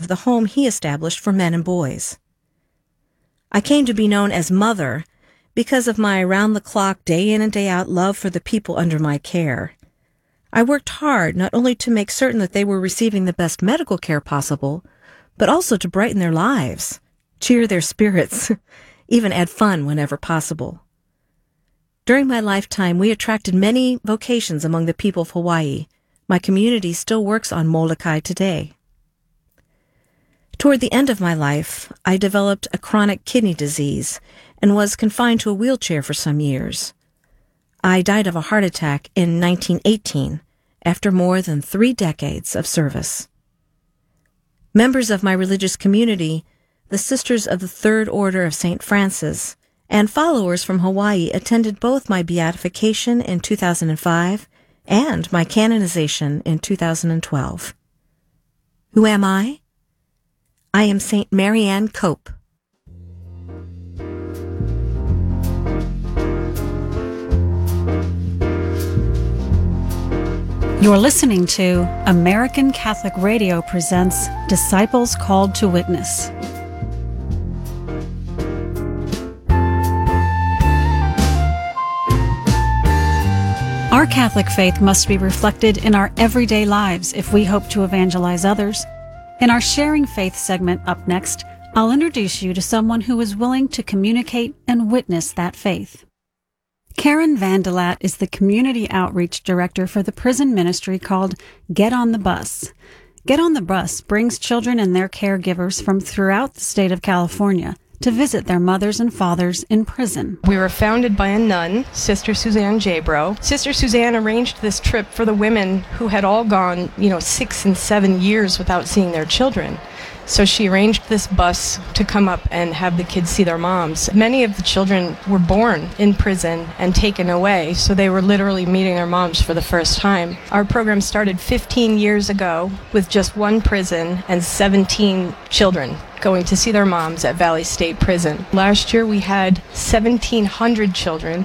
of the home he established for men and boys. I came to be known as Mother because of my round-the-clock, day-in and day-out love for the people under my care. I worked hard not only to make certain that they were receiving the best medical care possible, but also to brighten their lives, cheer their spirits, even add fun whenever possible. During my lifetime, we attracted many vocations among the people of Hawaii. My community still works on Molokai today. Toward the end of my life, I developed a chronic kidney disease and was confined to a wheelchair for some years. I died of a heart attack in 1918 after more than 3 decades of service. Members of my religious community, the Sisters of the Third Order of St. Francis, and followers from Hawaii attended both my beatification in 2005 and my canonization in 2012. Who am I? I am St. Marianne Cope. You're listening to American Catholic Radio presents Disciples Called to Witness. Our Catholic faith must be reflected in our everyday lives if we hope to evangelize others. In our Sharing Faith segment up next, I'll introduce you to someone who is willing to communicate and witness that faith. Karen Vandelat is the Community Outreach Director for the prison ministry called Get on the Bus. Get on the Bus brings children and their caregivers from throughout the state of California to visit their mothers and fathers in prison. We were founded by a nun, Sister Suzanne Jabro. Sister Suzanne arranged this trip for the women who had all gone, 6 and 7 years without seeing their children. So she arranged this bus to come up and have the kids see their moms. Many of the children were born in prison and taken away, so they were literally meeting their moms for the first time. Our program started 15 years ago with just one prison and 17 children going to see their moms at Valley State Prison. Last year we had 1,700 children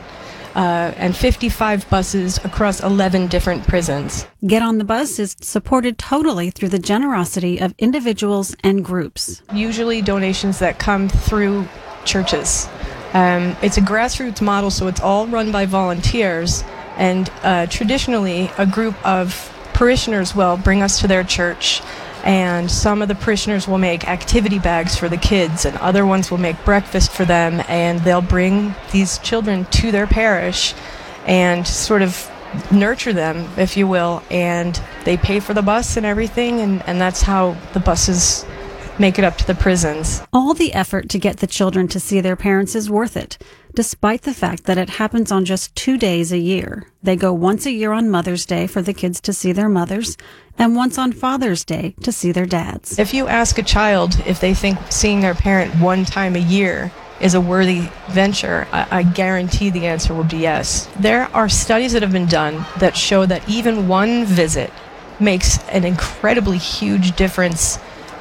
and 55 buses across 11 different prisons. Get on the Bus is supported totally through the generosity of individuals and groups. Usually donations that come through churches. It's a grassroots model, so it's all run by volunteers, and traditionally a group of parishioners will bring us to their church, and some of the parishioners will make activity bags for the kids, and other ones will make breakfast for them, and they'll bring these children to their parish and sort of nurture them, if you will, and they pay for the bus and everything, and that's how the buses make it up to the prisons. All the effort to get the children to see their parents is worth it, despite the fact that it happens on just 2 days a year. They go once a year on Mother's Day for the kids to see their mothers, and once on Father's Day to see their dads. If you ask a child if they think seeing their parent one time a year is a worthy venture, I guarantee the answer will be yes. There are studies that have been done that show that even one visit makes an incredibly huge difference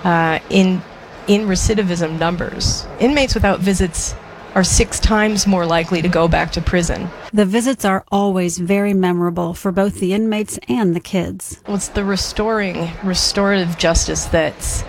in recidivism numbers. Inmates without visits are 6 times more likely to go back to prison. The visits are always very memorable for both the inmates and the kids. Well, it's the restorative justice that's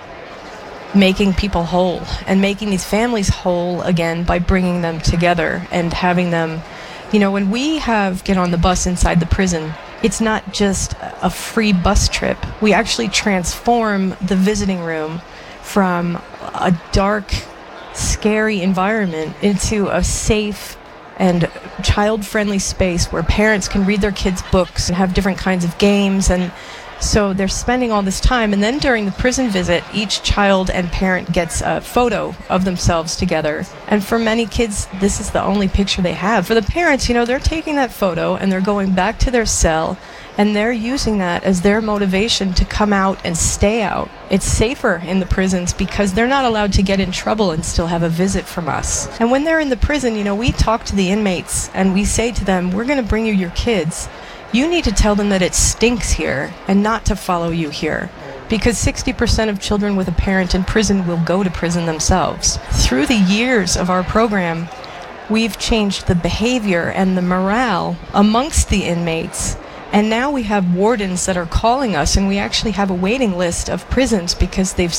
making people whole and making these families whole again by bringing them together and having them, when we have Get on the Bus inside the prison, it's not just a free bus trip. We actually transform the visiting room from a dark, scary environment into a safe and child-friendly space where parents can read their kids' books and have different kinds of games. And so they're spending all this time. And then during the prison visit, each child and parent gets a photo of themselves together. And for many kids, this is the only picture they have. For the parents, they're taking that photo and they're going back to their cell, and they're using that as their motivation to come out and stay out. It's safer in the prisons because they're not allowed to get in trouble and still have a visit from us. And when they're in the prison, we talk to the inmates and we say to them, we're going to bring you your kids. You need to tell them that it stinks here and not to follow you here, because 60% of children with a parent in prison will go to prison themselves. Through the years of our program, we've changed the behavior and the morale amongst the inmates. And now we have wardens that are calling us, and we actually have a waiting list of prisons because they've